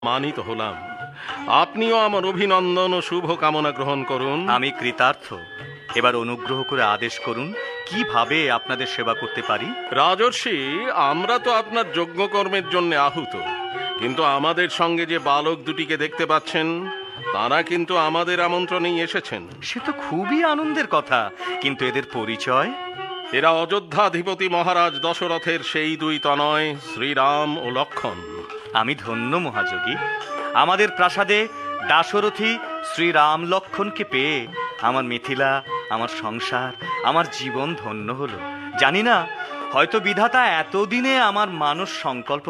মানিত হলাম। আপনিও আমার অভিনন্দন ও শুভ কামনা গ্রহণ করুন। আমি কৃতার্থ। এবার অনুগ্রহ করে আদেশ করুন, কিভাবে আপনাদের সেবা করতে পারি। রাজর্ষি, আমরা তো আপনার যজ্ঞকর্মের জন্য আহুত, কিন্তু আমাদের সঙ্গে যে বালক দুটিকে দেখতে পাচ্ছেন, তারা কিন্তু আমাদের আমন্ত্রণেই এসেছেন। সে তো খুবই আনন্দের কথা, কিন্তু এদের পরিচয়? এরা অযোধ্যাধিপতি মহারাজ দশরথের সেই দুই তনয় শ্রীরাম ও লক্ষণ। আমি ধন্য মহাযোগী। আমাদের প্রাসাদে দাশরথী শ্রীরাম লক্ষণকে পেয়ে আমার মিথিলা, আমার সংসার, আমার জীবন ধন্য হলো। জানি না, হয়তো বিধাতা এতদিনে আমার মানস সংকল্প